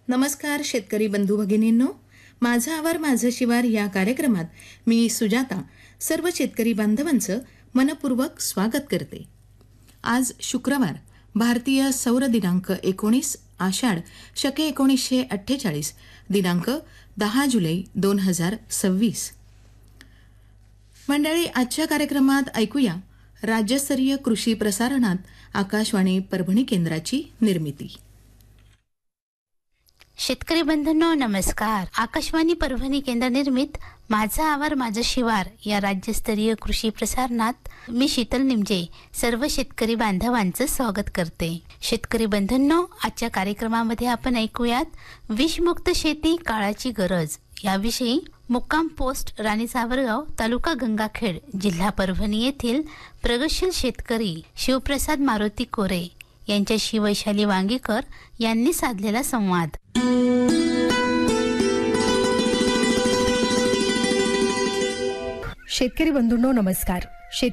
नमस्कार शेतकरी बंधू भगिनींनो, माझा आवार माझं शिवार या कार्यक्रमात मी सुजाता सर्व शेतकरी बांधवांचं मनपूर्वक स्वागत करते. आज शुक्रवार, भारतीय सौर दिनांक 19 आषाढ शके 1948, दिनांक 10 जुलै 2026. मंडळी, आजच्या कार्यक्रमात ऐकूया राज्यस्तरीय कृषी प्रसारणात आकाशवाणी परभणी केंद्राची निर्मिती. शेतकरी बंधूंनो नमस्कार. आकाशवाणी परभणी केंद्र निर्मित माझा आवार माझं शिवार या राज्यस्तरीय कृषी प्रसारणात मी शीतल निमजे सर्व शेतकरी बांधवांचं स्वागत करते. शेतकरी बंधूंनो, आजच्या कार्यक्रमामध्ये आपण ऐकूयात विषमुक्त शेती काळाची गरज याविषयी मुक्काम पोस्ट राणी सावरगाव, तालुका गंगाखेड, जिल्हा परभणी येथील प्रगतशील शेतकरी शिवप्रसाद मारुती कोरे यांच्याशी वैशाली वांगीकर यांनी साधलेला संवाद. शेतकरी बंधूंनो नमस्कार.